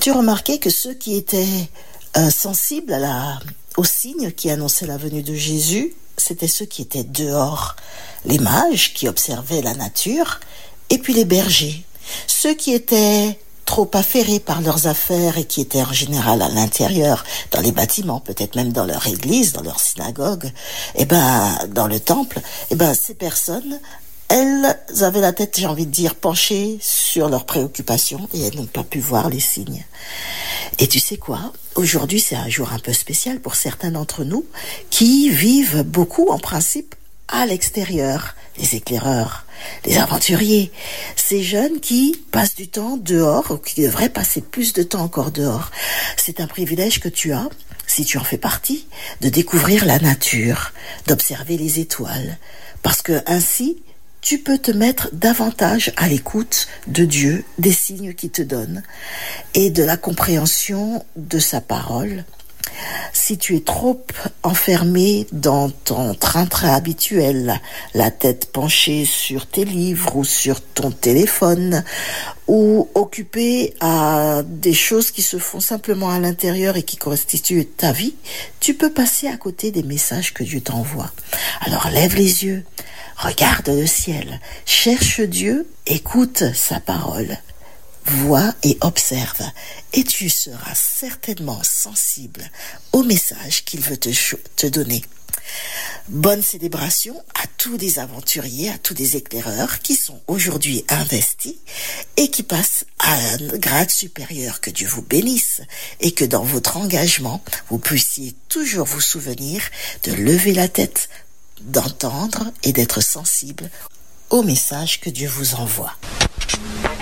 As-tu remarqué que ceux qui étaient sensibles aux signes qui annonçaient la venue de Jésus, c'était ceux qui étaient dehors, les mages qui observaient la nature, et puis les bergers, ceux qui étaient trop affairés par leurs affaires et qui étaient en général à l'intérieur, dans les bâtiments, peut-être même dans leur église, dans leur synagogue, dans le temple, ces personnes, elles avaient la tête, j'ai envie de dire, penchée sur leurs préoccupations et elles n'ont pas pu voir les signes. Et tu sais quoi ? Aujourd'hui, c'est un jour un peu spécial pour certains d'entre nous qui vivent beaucoup, en principe, à l'extérieur. Les éclaireurs, les aventuriers, ces jeunes qui passent du temps dehors ou qui devraient passer plus de temps encore dehors. C'est un privilège que tu as, si tu en fais partie, de découvrir la nature, d'observer les étoiles, parce que ainsi, tu peux te mettre davantage à l'écoute de Dieu, des signes qu'il te donne et de la compréhension de sa parole. Si tu es trop enfermé dans ton train-train habituel, la tête penchée sur tes livres ou sur ton téléphone, ou occupé à des choses qui se font simplement à l'intérieur et qui constituent ta vie, tu peux passer à côté des messages que Dieu t'envoie. Alors lève les yeux, regarde le ciel, cherche Dieu, écoute sa parole. Vois et observe, et tu seras certainement sensible au message qu'il veut te donner. Bonne célébration à tous les aventuriers, à tous les éclaireurs qui sont aujourd'hui investis et qui passent à un grade supérieur. Que Dieu vous bénisse et que dans votre engagement, vous puissiez toujours vous souvenir de lever la tête, d'entendre et d'être sensible au message que Dieu vous envoie.